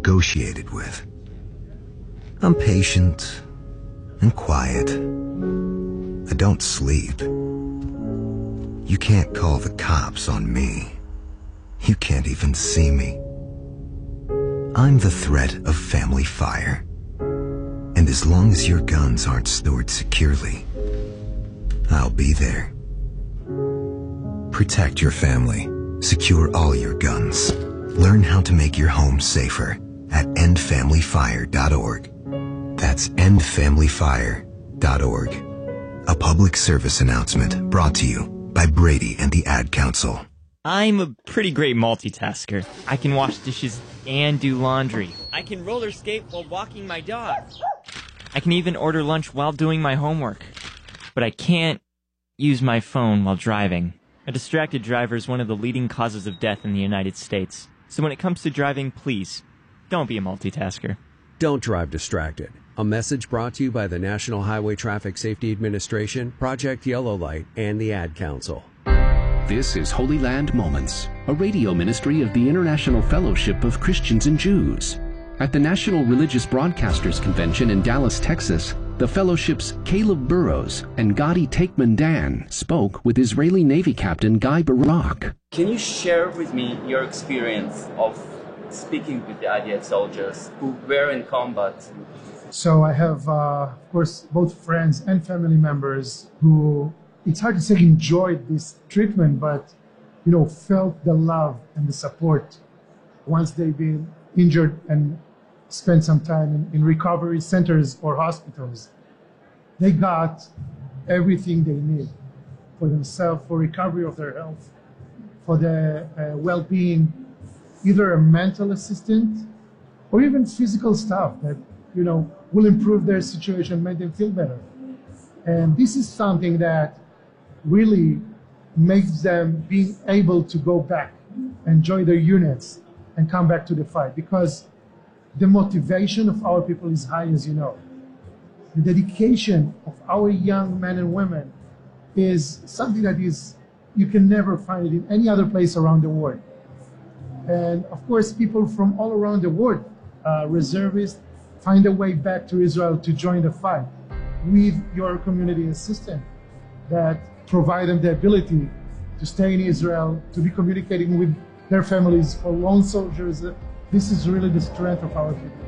negotiated with. I'm patient and quiet. I don't sleep. You can't call the cops on me. You can't even see me. I'm the threat of family fire. And as long as your guns aren't stored securely, I'll be there. Protect your family. Secure all your guns. Learn how to make your home safer at endfamilyfire.org. That's endfamilyfire.org. A public service announcement brought to you by Brady and the Ad Council. I'm a pretty great multitasker. I can wash dishes and do laundry. I can roller skate while walking my dog. I can even order lunch while doing my homework. But I can't use my phone while driving. A distracted driver is one of the leading causes of death in the United States. So when it comes to driving, please, don't be a multitasker. Don't drive distracted. A message brought to you by the National Highway Traffic Safety Administration, Project Yellow Light, and the Ad Council. This is Holy Land Moments, a radio ministry of the International Fellowship of Christians and Jews. At the National Religious Broadcasters Convention in Dallas, Texas, the fellowship's Caleb Burrows and Gadi Takeman-Dan spoke with Israeli Navy Captain Guy Barak. Can you share with me your experience of speaking with the IDF soldiers who were in combat? So I have, of course, both friends and family members who, it's hard to say enjoyed this treatment, but, felt the love and the support once they've been injured and spent some time in recovery centers or hospitals. They got everything they need for themselves, for recovery of their health, for their well-being, either a mental assistant or even physical stuff that, will improve their situation, make them feel better. And this is something that really makes them being able to go back, enjoy their units, and come back to the fight, because the motivation of our people is high, as you know. The dedication of our young men and women is something that you can never find it in any other place around the world. And of course, people from all around the world, reservists, find a way back to Israel to join the fight with your community assistance that provide them the ability to stay in Israel, to be communicating with their families. For lone soldiers, this is really the strength of our people.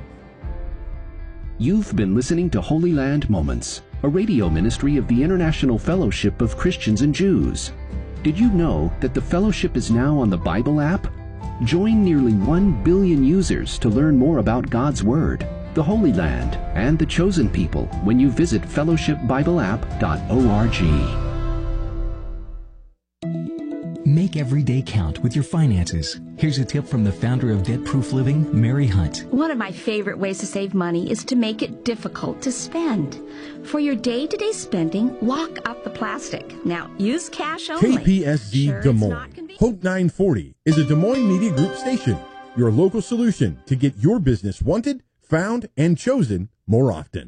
You've been listening to Holy Land Moments, a radio ministry of the International Fellowship of Christians and Jews. Did you know that the fellowship is now on the Bible app? Join nearly 1 billion users to learn more about God's Word, the Holy Land, and the chosen people when you visit fellowshipbibleapp.org. Make every day count with your finances. Here's a tip from the founder of Debt Proof Living, Mary Hunt. One of my favorite ways to save money is to make it difficult to spend. For your day-to-day spending, lock up the plastic. Now, use cash only. KPSD Des Moines. Hope 940 is a Des Moines Media Group station, your local solution to get your business wanted, found, and chosen more often.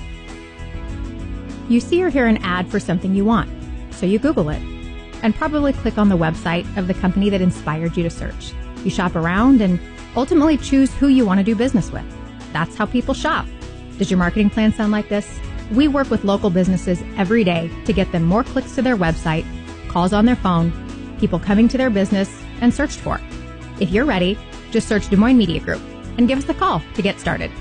You see or hear an ad for something you want, so you Google it, and probably click on the website of the company that inspired you to search. You shop around and ultimately choose who you want to do business with. That's how people shop. Does your marketing plan sound like this? We work with local businesses every day to get them more clicks to their website, calls on their phone, people coming to their business, and searched for. If you're ready, just search Des Moines Media Group and give us a call to get started.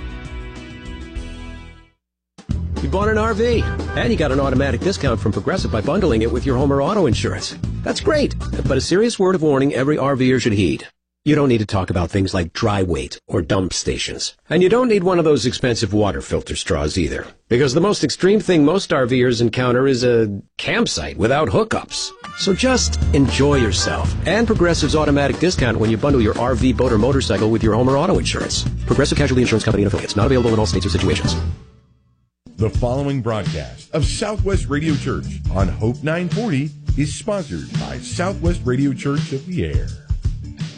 You bought an RV, and you got an automatic discount from Progressive by bundling it with your home or auto insurance. That's great, but a serious word of warning every RVer should heed. You don't need to talk about things like dry weight or dump stations. And you don't need one of those expensive water filter straws either. Because the most extreme thing most RVers encounter is a campsite without hookups. So just enjoy yourself. And Progressive's automatic discount when you bundle your RV, boat, or motorcycle with your home or auto insurance. Progressive Casualty Insurance Company and affiliates. Not available in all states or situations. The following broadcast of Southwest Radio Church on Hope 940 is sponsored by Southwest Radio Church of the Air.